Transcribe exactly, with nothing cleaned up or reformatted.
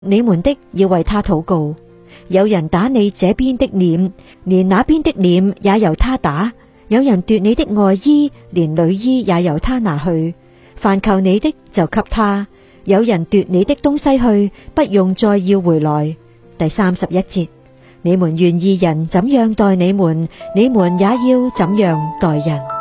你們的要為他禱告。有人打你這邊的臉，連那邊的臉也由他打；有人奪你的外衣，連裡衣也由他拿去。凡求你的就給他。有人奪你的東西去，不用再要回來。第三十一節，你們願義人怎樣待你們，你們也要怎樣待人。